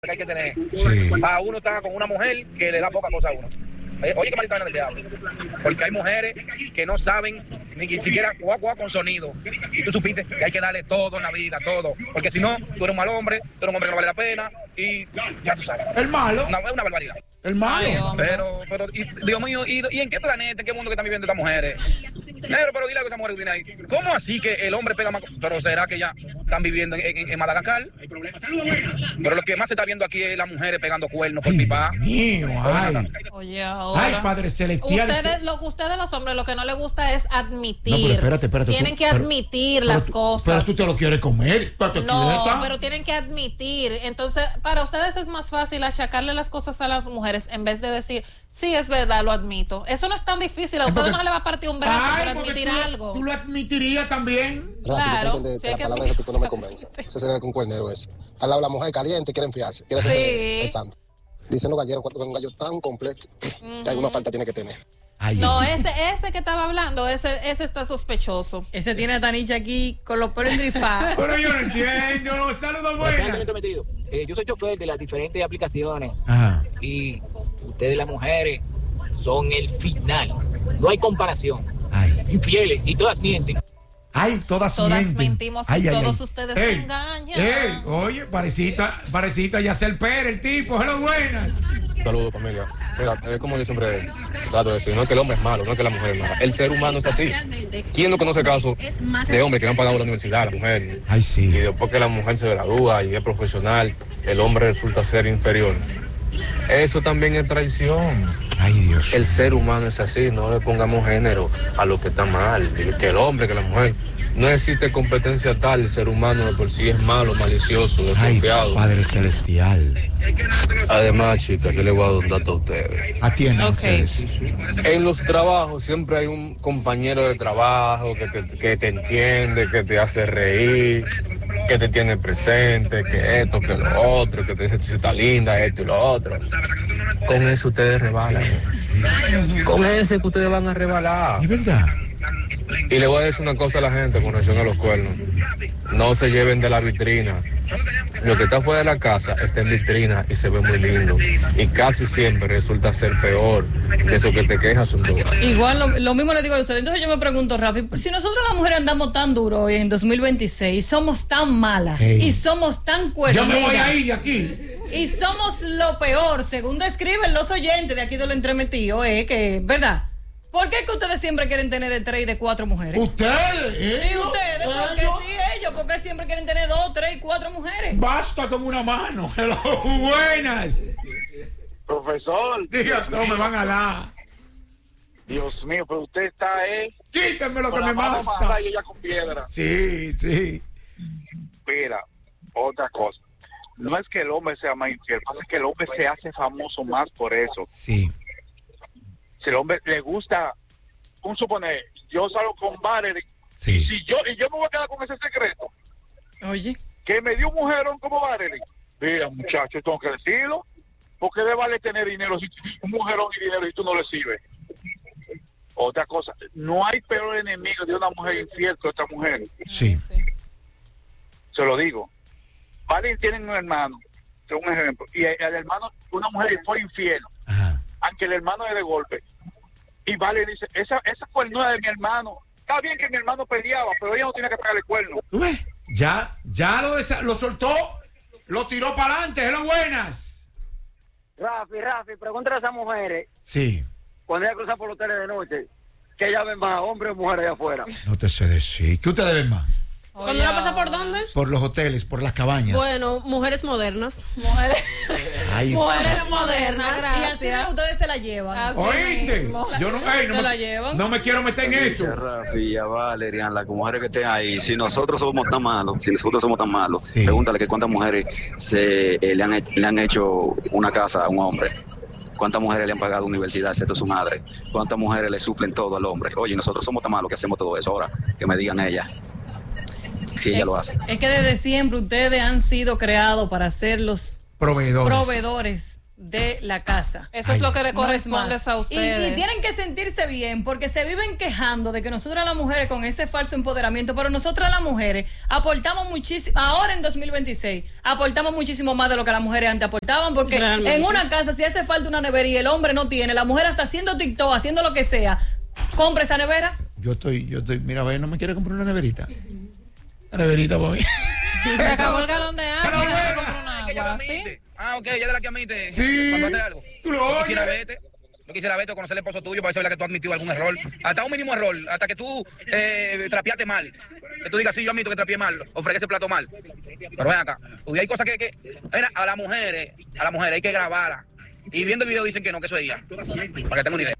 que hay que tener. Sí. A uno está con una mujer que le da poca cosa a uno. Oye, qué maldita vaina del diablo. Porque hay mujeres que no saben ni siquiera jugar con sonido. Y tú supiste que hay que darle todo en la vida, todo. Porque si no, tú eres un mal hombre, tú eres un hombre que no vale la pena. Y ya tú sabes. El malo. Es una barbaridad. El malo. Pero Dios mío, ¿y en qué planeta, en qué mundo que están viviendo estas mujeres? Pero dile algo a esa mujer que tiene ahí. ¿Cómo así que el hombre pega más? Pero será que ya están viviendo en Madagascar. Pero lo que más se está viendo aquí es las mujeres pegando cuernos por pipa. Mío, ay. Oye, ahora. Ay, Padre Celestial. Ustedes los hombres, lo que no les gusta es admitir. No, pero espérate. Tienen que admitir las cosas. Pero tú te lo quieres comer. No, pero tienen que admitir. Entonces, para ustedes es más fácil achacarle las cosas a las mujeres en vez de decir, sí, es verdad, lo admito. Eso no es tan difícil. A ustedes no le va a partir un brazo por admitir algo. ¿Tú lo admitirías también? Claro. Sí, la palabra de ese tipo no me convence. Ese sería con cuernero ese. Al lado la mujer caliente quiere enfriarse. Quiere ser santo. Dicen los galleros cuando ven un gallo tan completo que alguna falta tiene que tener. Ay, no, ese que estaba hablando, ese está sospechoso. Ese tiene a Tanicha aquí con los pelos endrifados. Pero yo no entiendo. Saludos buenas. Yo soy chofer de las diferentes aplicaciones. Ajá. Y ustedes las mujeres son el final. No hay comparación. Ay. Infieles y todas mienten. Ay, todas mentimos y todos ustedes se engañan. Oye, parecita a Yacel Pérez, el tipo. Hello, buenas. Saludos, familia. Mira, es como yo siempre trato de decir, no es que el hombre es malo, no es que la mujer es mala. El ser humano es así. ¿Quién no conoce casos de hombres que no han pagado la universidad, la mujer? Ay, sí. Y después que la mujer se gradúa y es profesional, el hombre resulta ser inferior. Eso también es traición. Ay, Dios. El ser humano es así, no le pongamos género a lo que está mal, que el hombre, que la mujer. No existe competencia tal, el ser humano de por sí es malo, malicioso, desconfiado. Ay, Padre Celestial. Además, chicas, yo le voy a dar un dato a ustedes. Atiendan ustedes. En los trabajos siempre hay un compañero de trabajo que te entiende, que te hace reír, que te tiene presente, que esto, que lo otro, que te dice tú estás linda, esto y lo otro. Con eso ustedes rebalan. Con ese que ustedes van a rebalar. ¿Es verdad? Y le voy a decir una cosa a la gente con relación a los cuernos. No se lleven de la vitrina. Lo que está fuera de la casa está en vitrina y se ve muy lindo. Y casi siempre resulta ser peor de eso que te quejas un día. Igual lo mismo le digo a ustedes. Entonces yo me pregunto, Rafi, si nosotros las mujeres andamos tan duro hoy en 2026, somos tan malas y somos tan cuerneras. Yo me voy a ir de aquí. Y somos lo peor, según describen los oyentes de aquí de lo entremetido, que, ¿verdad? ¿Por qué que ustedes siempre quieren tener de 3 y de 4 mujeres? ¿Ustedes? Sí, ustedes, porque sí, ellos, porque siempre quieren tener 2, 3 y 4 mujeres. Basta con una mano. Hello, buenas. Profesor. Diga, no me van a dar. Dios mío, pero usted está Quítame lo que me basta. basta. Y ella con piedra. Sí. Mira, otra cosa. No es que el hombre sea más infiel, es que el hombre se hace famoso más por eso. Sí. Si el hombre le gusta, un suponer, yo salgo con Valerie, sí. y yo me voy a quedar con ese secreto. Oye. Que me dio un mujerón como Valerie. Mira, muchacho, tengo que decirlo, porque le vale tener dinero, si un mujerón y dinero y tú no le sirves. Otra cosa, no hay peor enemigo de una mujer infiel que otra mujer. Sí. Se lo digo. Valerie tiene un hermano, un ejemplo, y el hermano, una mujer fue infiel. Ajá. Aunque el hermano es de golpe. Y Vale dice, esa cuernuda de mi hermano, está bien que mi hermano peleaba, pero ella no tiene que pegarle cuerno. Ya lo soltó, lo tiró para adelante. Hello, buenas. Rafi, pregúntale a esas mujeres. Sí. Cuando ella cruza por los hoteles de noche, que ella ven más hombres o mujeres allá afuera. No te sé decir. ¿Qué ustedes ven más? ¿Cuándo la pasa por dónde? Por los hoteles, por las cabañas. Bueno, mujeres modernas. Mujeres modernas. Gracias. Y así ustedes se la llevan. ¿Oíste? Yo no, se la llevan. No me quiero meter en eso. Rafi, a Valerian, las mujeres que estén ahí, si nosotros somos tan malos, sí. Pregúntale que cuántas mujeres le han hecho una casa a un hombre. ¿Cuántas mujeres le han pagado universidad, excepto su madre? ¿Cuántas mujeres le suplen todo al hombre? Oye, nosotros somos tan malos que hacemos todo eso. Ahora, que me digan ellas. Si ella lo hace. Es que desde siempre ustedes han sido creados para ser los proveedores de la casa. Eso es lo que le corresponde a ustedes. Y tienen que sentirse bien porque se viven quejando de que nosotras las mujeres con ese falso empoderamiento, pero nosotras las mujeres aportamos muchísimo, ahora en 2026, aportamos muchísimo más de lo que las mujeres antes aportaban, porque realmente en una casa si hace falta una nevera y el hombre no tiene, la mujer está haciendo TikTok, haciendo lo que sea, compra esa nevera. Yo estoy, mira, ve, no me quiere comprar una neverita. Una neverita para mí. Se acabó el galón de agua. Pero bueno, ¿sí? Ah, ok, ella de la que admite. Sí. Cuando hace algo. Tú lo oyes. Yo quisiera verte o conocer al esposo tuyo para saber que tú has admitido algún error. Hasta un mínimo error. Hasta que tú trapeaste mal. Que tú digas, sí, yo admito que trapeé mal. O fregué ese plato mal. Pero ven acá. Hay cosas que mira, a las mujeres hay que grabarla. Y viendo el video dicen que no, que eso es ella. Para que tengan una idea.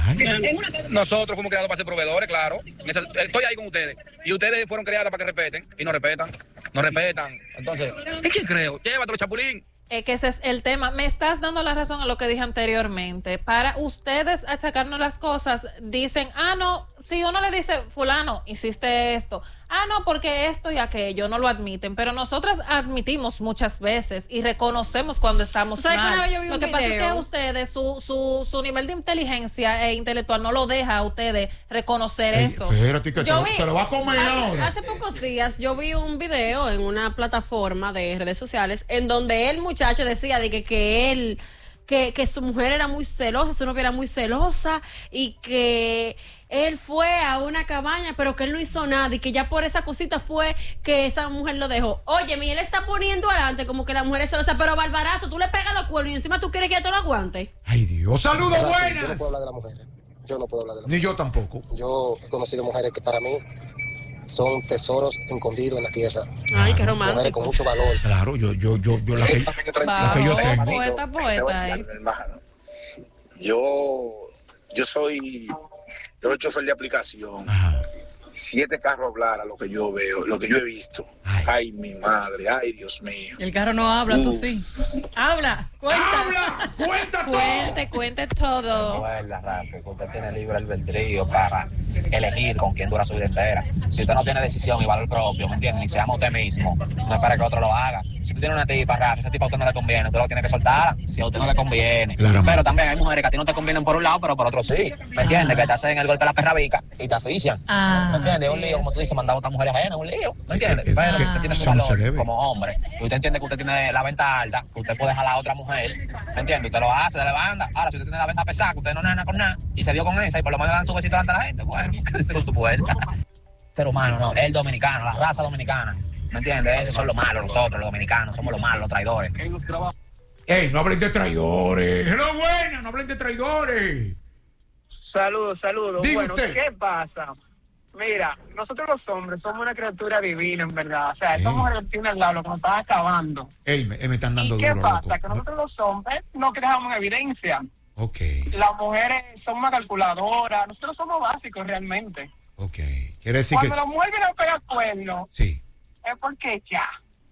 Nosotros fuimos creados para ser proveedores, claro. Estoy ahí con ustedes. Y ustedes fueron creadas para que respeten. Y no respetan. No respetan. Entonces, ¿y qué creo? Llévatelo, chapulín. Que ese es el tema. Me estás dando la razón a lo que dije anteriormente. Para ustedes achacarnos las cosas, dicen, no, si uno le dice, fulano, hiciste esto, no, porque esto y aquello, no lo admiten, pero nosotras admitimos muchas veces y reconocemos cuando estamos mal. Lo que pasa es que ustedes, su nivel de inteligencia e intelectual no lo deja a ustedes reconocer eso. Espérate, que te lo va a comer ahora. Hace pocos días yo vi un video en una plataforma de redes sociales en donde el muchacho decía de que él que su mujer era muy celosa, su novia era muy celosa y que él fue a una cabaña pero que él no hizo nada y que ya por esa cosita fue que esa mujer lo dejó. Oye, él está poniendo adelante como que la mujer es celosa, pero barbarazo, tú le pegas los cuernos y encima tú quieres que ella te lo aguante. Ay Dios, saludos, buenas. Yo no puedo hablar de las mujeres. Yo no puedo hablar de las mujeres. Ni yo tampoco. Yo he conocido mujeres que para mí son tesoros escondidos en la tierra. Ay, qué romántico. Mujeres con mucho valor. Claro, yo la que yo tengo. Poeta. Yo soy el chofer de aplicación. Ajá. 7 carros hablar lo que yo veo, lo que yo he visto. Ay, mi madre, ay, Dios mío. El carro no habla, tú sí. Habla, cuenta todo. Cuente todo. No es la raza, que usted tiene libre albedrío para elegir con quién dura su vida entera. Si usted no tiene decisión y valor propio, ¿me entiende? Ni se ama usted mismo, no es para que otro lo haga. Si tú tienes una tipa, Rafa, esa tipa a usted no le conviene, usted lo tiene que soltar si a usted no le conviene. Pero también hay mujeres que a ti no te convienen por un lado, pero por otro sí. ¿Me entiendes? Que te hacen el golpe a la perra vica y te asfixian. ¿Me entiendes? Un lío, como tú dices, mandar a otra mujer ajena, un lío. ¿Me entiendes? Pero usted tiene su valor como hombre. Y usted entiende que usted tiene la venta alta, que usted puede jalar a otra mujer. ¿Me entiende? Usted lo hace de la banda. Ahora, si usted tiene la venta pesada, que usted no nada con nada, y se dio con esa, y por lo menos le dan su besito delante a la gente, bueno, quédese con su puerta. Ser humano, no, el dominicano, la raza dominicana. ¿Me entiendes? Esos son los malos, nosotros, los dominicanos, somos los malos, los traidores. ¡Ey, no hablen de traidores! ¡Hello, buena! ¡No hablen de traidores! Saludos. Diga bueno, usted. ¿Qué pasa? Mira, nosotros los hombres somos una criatura divina, en verdad. O sea, somos el tiene al lado, lo que nos están acabando. Ey, me están dando ¿Y qué duro, pasa? loco. Que nosotros los hombres no dejamos evidencia. Ok. Las mujeres son más calculadoras. Nosotros somos básicos realmente. Ok. Quiere decir Cuando la mujer viene a pegar cuernos, sí, es porque ya.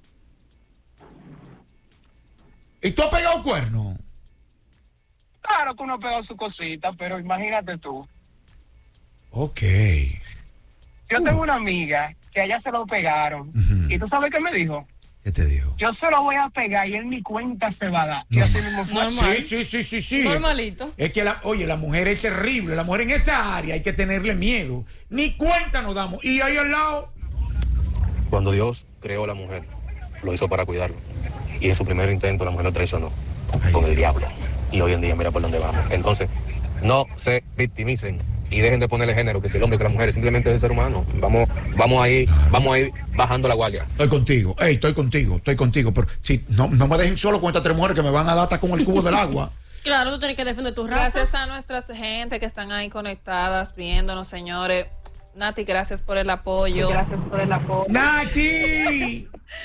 ¿Y tú has pegado cuerno? Claro que uno pegó su cosita, pero imagínate tú. Ok. Yo tengo una amiga que a ella se lo pegaron. ¿Y tú sabes qué me dijo? ¿Qué te dijo? Yo se lo voy a pegar y él ni cuenta se va a dar. Y así mismo fue. Sí. Normalito. Es que, la mujer es terrible. La mujer en esa área hay que tenerle miedo. Ni cuenta nos damos. Y ahí al lado. Cuando Dios creó a la mujer, lo hizo para cuidarlo. Y en su primer intento la mujer lo traicionó con el diablo. Y hoy en día mira por dónde vamos. Entonces, no se victimicen y dejen de ponerle género, que si el hombre que la mujer es simplemente el ser humano. Vamos a ir bajando la guardia. Estoy contigo, pero si no me dejen solo con estas 3 mujeres que me van a dar hasta con el cubo del agua. Claro, tú tienes que defender tu raza. Gracias a nuestras gente que están ahí conectadas, viéndonos, señores. Nati, gracias por el apoyo. Gracias por el apoyo. ¡Nati!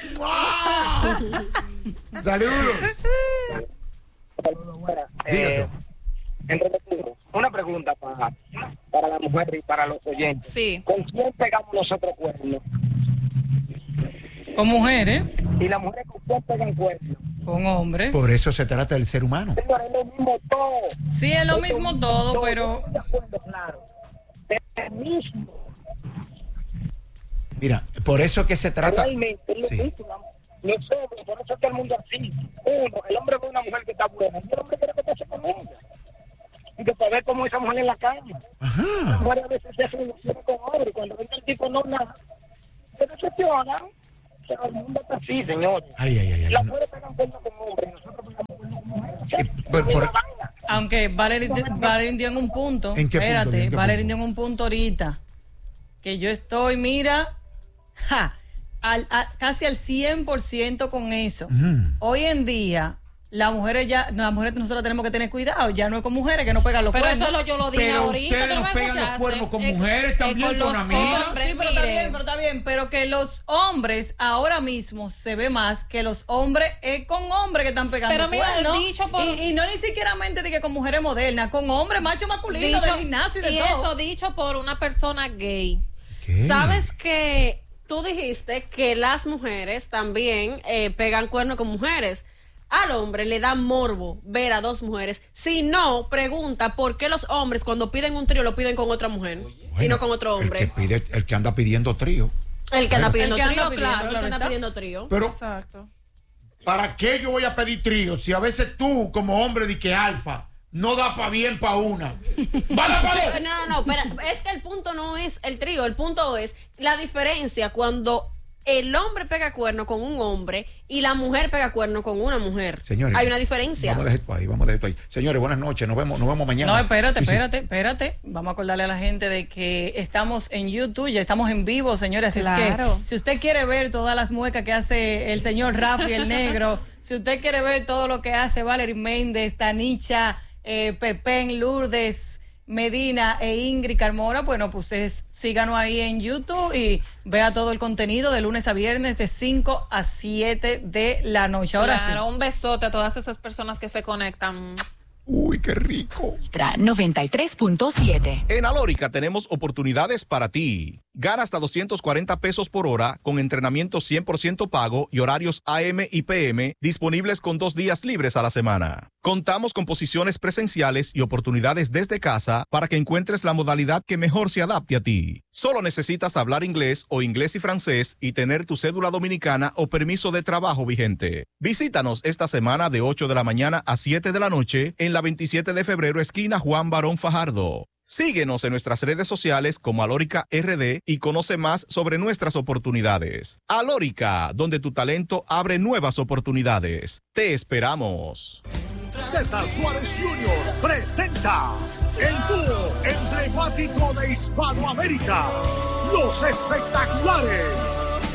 ¡Saludos! Saludos, buenas. Dígate. Una pregunta para la mujer y para los oyentes. Sí. ¿Con quién pegamos nosotros cuernos? Con mujeres. ¿Y las mujeres con quién pegan cuernos? Con hombres. Por eso se trata del ser humano. Es lo mismo todo. Sí, es lo mismo todo, pero... De acuerdo, claro. Es el mismo. Mira, por eso que se trata... Realmente, es lo mismo. Los hombres, por eso es que el mundo así. Uno, el hombre ve una mujer que está está buena, y el hombre quiere meterse con ella. Y después ver cómo esa mujer en la calle. Las mujeres a veces se hacen ilusiones con hombres, y cuando ven que el tipo no nada, se decepcionan. O sea, el mundo está así, señores. Las mujeres pegan cuernos con hombres, y nosotros pegamos cuernos con mujeres. Aunque Valerín dio en un punto. ¿En qué punto? Espérate, Valerín dio en un punto ahorita. Que yo estoy, mira, casi al 100% con eso. Hoy en día, las mujeres nosotros tenemos que tener cuidado. Ya no es con mujeres que no pegan los cuernos. Pero eso yo lo dije ahorita. Ustedes no pegan los cuernos con mujeres, también con amigas. Sí, pero está bien. Pero que los hombres ahora mismo se ve más que los hombres con hombres que están pegando pero mira, cuernos. dicho por... y no ni siquiera mente de que con mujeres modernas, con hombres macho masculino del gimnasio y de todo. Eso dicho por una persona gay. ¿Sabes que tú dijiste que las mujeres también pegan cuernos con mujeres? Al hombre le da morbo ver a dos mujeres. Si no, pregunta por qué los hombres cuando piden un trío lo piden con otra mujer y no con otro hombre. El que anda pidiendo trío. El que anda pidiendo trío, claro, el que anda pidiendo trío. Pero, exacto. ¿Para qué yo voy a pedir trío si a veces tú como hombre di que alfa no da para bien para una? No, pero es que el punto no es el trío, el punto es la diferencia cuando el hombre pega cuerno con un hombre y la mujer pega cuerno con una mujer. Señores, hay una diferencia. Vamos a dejar esto ahí. Señores, buenas noches, nos vemos mañana. No, espérate. Vamos a acordarle a la gente de que estamos en YouTube, ya estamos en vivo, señores. Así es que si usted quiere ver todas las muecas que hace el señor Rafi el Negro, si usted quiere ver todo lo que hace Valerie Méndez, Tanicha, Pepén, Lourdes Medina e Ingrid Carmona, bueno, pues ustedes síganos ahí en YouTube y vea todo el contenido de lunes a viernes de 5 a 7 de la noche. Ahora sí. Un besote a todas esas personas que se conectan. Uy, qué rico. 93.7. En Alórica tenemos oportunidades para ti. Gana hasta 240 pesos por hora con entrenamiento 100% pago y horarios AM y PM disponibles con 2 días libres a la semana. Contamos con posiciones presenciales y oportunidades desde casa para que encuentres la modalidad que mejor se adapte a ti. Solo necesitas hablar inglés o inglés y francés y tener tu cédula dominicana o permiso de trabajo vigente. Visítanos esta semana de 8 de la mañana a 7 de la noche en la 27 de febrero, esquina Juan Barón Fajardo. Síguenos en nuestras redes sociales como Alórica RD y conoce más sobre nuestras oportunidades. Alórica, donde tu talento abre nuevas oportunidades. Te esperamos. César Suárez Jr. presenta el dúo emblemático de Hispanoamérica, Los Espectaculares.